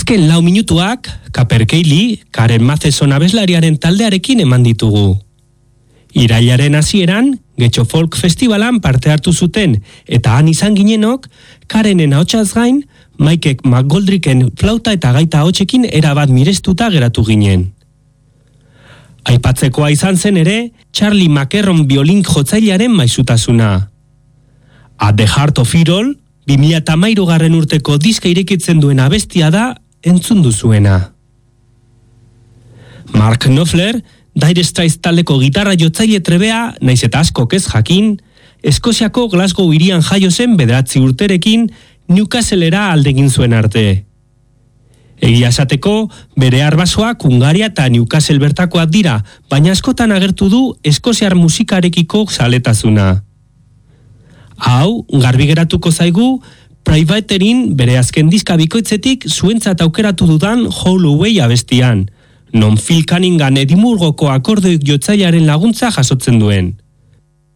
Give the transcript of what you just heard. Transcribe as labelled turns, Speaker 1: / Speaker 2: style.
Speaker 1: Azken 4 minutuak, Kaper Keili, Karen Matheson abeslariaren taldearekin eman ditugu. Irailaren hasieran, Getxo Folk Festivalan parte hartu zuten, eta han izan ginenok, Karenen ahotsaz gain, Mikek McGoldricken flauta eta gaita ahotsekin erabat mirestuta geratu ginen. Aipatzekoa izan zen ere, Charlie McErron biolin jotzailearen maisutasuna. At the Heart of It All, 2013 urteko diska irekitzen duen abestia da entzun duzuena. Mark Knopfler, Dire Straits taldeko gitarra jotzaile trebea, naiz eta askok ez jakin, Eskoziako Glasgow hirian jaio zen 9 urterekin Newcastlera aldegin zuen arte. Egia esateko, bere arbasoak Hungaria eta Newcastle bertakoak dira, baina askotan agertu du eskoziar musikarekiko zaletasuna. Hau, garbi geratuko zaigu, Privateerin bere azken diska bikoitzetik zuentzat aukeratu dudan Holloway abestian, non Phil Cunningham Edimburgoko akorde jotzailearen laguntza jasotzen duen.